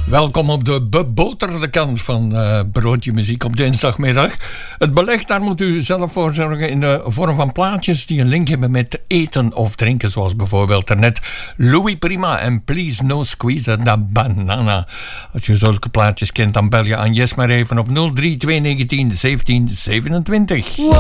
Welkom op de beboterde kant van Broodje Muziek op dinsdagmiddag. Het beleg, daar moet u zelf voor zorgen in de vorm van plaatjes die een link hebben met eten of drinken. Zoals bijvoorbeeld daarnet Louis Prima en Please No Squeeze da Banana. Als je zulke plaatjes kent, dan bel je aan Jes maar even op 03219 1727.